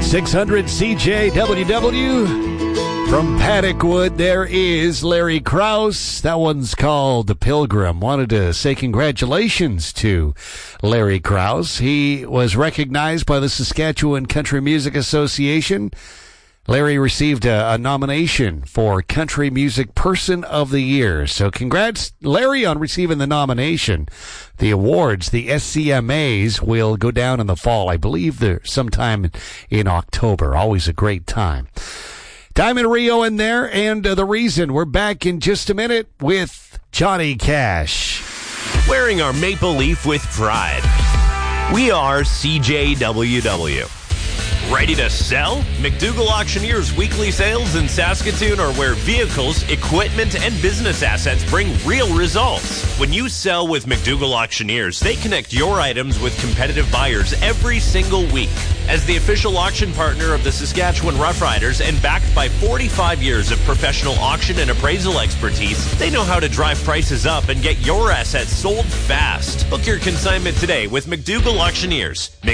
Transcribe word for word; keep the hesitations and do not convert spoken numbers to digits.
six hundred C J W W. From Paddockwood, there is Larry Krause. That one's called The Pilgrim. Wanted to say congratulations to Larry Krause. He was recognized by the Saskatchewan Country Music Association. Larry received a, a nomination for Country Music Person of the Year. So congrats, Larry, on receiving the nomination. The awards, the S C M As, will go down in the fall. I believe they're sometime in October. Always a great time. Diamond Rio in there, and uh, The Reason. We're back in just a minute with Johnny Cash. Wearing our maple leaf with pride. We are C J W W. Ready to sell? McDougall Auctioneers weekly sales in Saskatoon are where vehicles, equipment, and business assets bring real results. When you sell with McDougall Auctioneers, they connect your items with competitive buyers every single week. As the official auction partner of the Saskatchewan Roughriders and backed by forty-five years of professional auction and appraisal expertise, they know how to drive prices up and get your assets sold fast. Book your consignment today with McDougall Auctioneers.